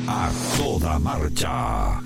A toda marcha.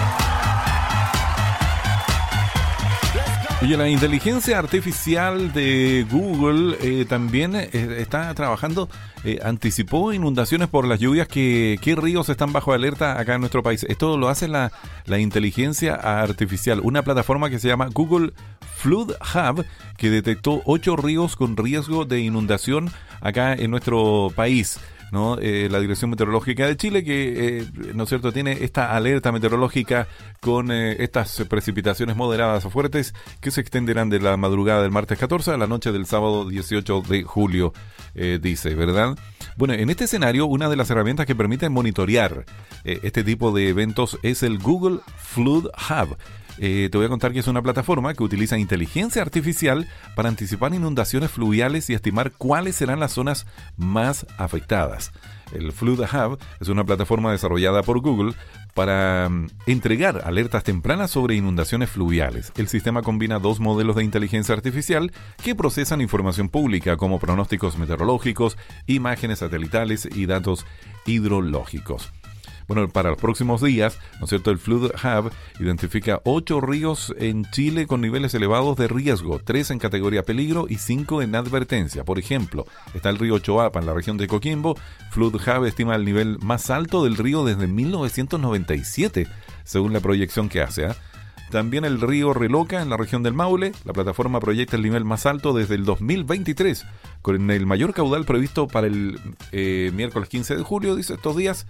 Oye, la inteligencia artificial de Google también está trabajando, anticipó inundaciones por las lluvias. ¿Qué ríos están bajo alerta acá en nuestro país? Esto lo hace la inteligencia artificial, una plataforma que se llama Google Flood Hub, que detectó 8 ríos con riesgo de inundación acá en nuestro país, ¿no? La Dirección Meteorológica de Chile, que ¿no es cierto?, tiene esta alerta meteorológica con estas precipitaciones moderadas o fuertes que se extenderán de la madrugada del martes 14 a la noche del sábado 18 de julio, dice, ¿verdad? Bueno, en este escenario, una de las herramientas que permiten monitorear este tipo de eventos es el Google Flood Hub. Te voy a contar que es una plataforma que utiliza inteligencia artificial para anticipar inundaciones fluviales y estimar cuáles serán las zonas más afectadas. El Flood Hub es una plataforma desarrollada por Google para entregar alertas tempranas sobre inundaciones fluviales. El sistema combina 2 modelos de inteligencia artificial que procesan información pública como pronósticos meteorológicos, imágenes satelitales y datos hidrológicos. Bueno, para los próximos días, ¿no es cierto?, el Flood Hub identifica 8 ríos en Chile con niveles elevados de riesgo, 3 en categoría peligro y 5 en advertencia. Por ejemplo, está el río Choapa en la región de Coquimbo. Flood Hub estima el nivel más alto del río desde 1997, según la proyección que hace. También el río Reloca en la región del Maule. La plataforma proyecta el nivel más alto desde el 2023, con el mayor caudal previsto para el miércoles 15 de julio, dice, estos días.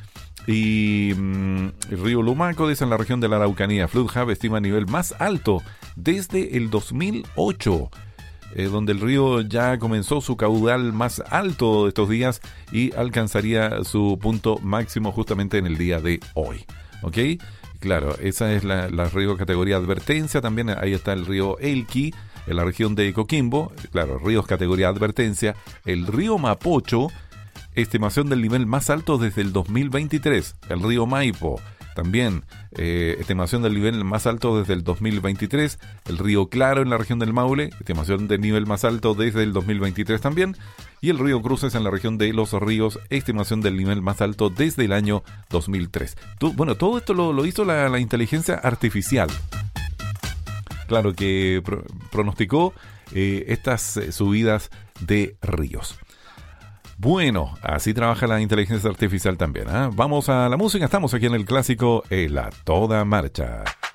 Y el río Lumaco, dice, en la región de la Araucanía. Flood Hub estima nivel más alto desde el 2008, donde el río ya comenzó su caudal más alto de estos días y alcanzaría su punto máximo justamente en el día de hoy. ¿Ok? Claro, esa es la río categoría advertencia. También ahí está el río Elqui en la región de Coquimbo. Claro, ríos categoría advertencia. El río Mapocho, estimación del nivel más alto desde el 2023. El río Maipo, también estimación del nivel más alto desde el 2023. El río Claro en la región del Maule, estimación del nivel más alto desde el 2023 también. Y el río Cruces en la región de Los Ríos, estimación del nivel más alto desde el año 2003. Bueno, todo esto lo hizo la inteligencia artificial. Claro, que pronosticó estas subidas de ríos. Bueno, así trabaja la inteligencia artificial también, ¿eh? Vamos a la música, estamos aquí en el clásico A Toda Marcha.